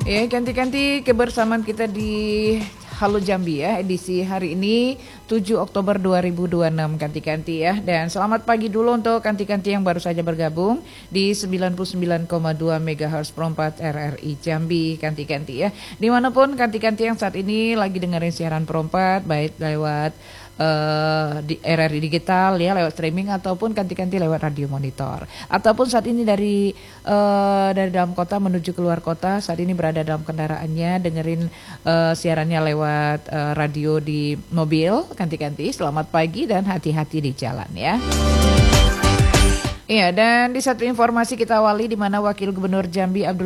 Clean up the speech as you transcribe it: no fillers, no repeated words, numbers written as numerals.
Ya, ganti-ganti kebersamaan kita di Halo Jambi ya, edisi hari ini 7 Oktober 2026 ganti-ganti ya. Dan selamat pagi dulu untuk ganti-ganti yang baru saja bergabung di 99,2 MHz Pro 4 RRI Jambi ganti-ganti ya. Dimanapun ganti-ganti yang saat ini lagi dengerin siaran Pro 4, baik lewat di RRI Digital ya, lewat streaming ataupun ganti-ganti lewat radio monitor, ataupun saat ini dari dalam kota menuju keluar kota, saat ini berada dalam kendaraannya dengerin siarannya lewat radio di mobil ganti-ganti. Selamat pagi dan hati-hati di jalan ya. Iya, dan di satu informasi kita awali di mana Wakil Gubernur Jambi Abdul